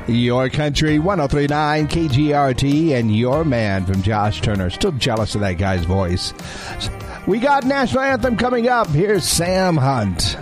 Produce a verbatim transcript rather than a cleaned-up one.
Your Country, one oh three point nine K G R T, and Your Man from Josh Turner. Still jealous of that guy's voice. We got National Anthem coming up. Here's Sam Hunt.